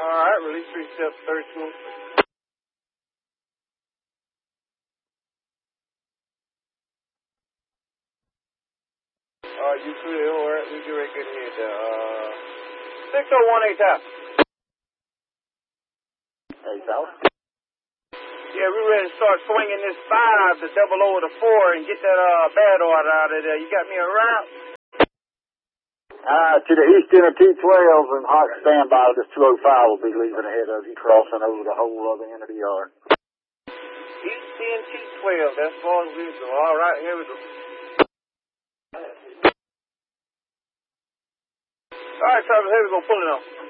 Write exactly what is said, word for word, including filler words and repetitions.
right, release three steps, third school. Uh, you clear, all right, we get ready to get ahead. Uh, six oh one eight out. Eight out. Yeah, we ready to start swinging this five to double over the four and get that uh bad order out of there. You got me a route? Uh, to the east end of T twelve and hot standby, this two oh five will be leaving ahead of you, crossing over the whole other end of the yard. East end T twelve, that's far as we go. All right, here we go. All right, Travis, here we go, pull it on.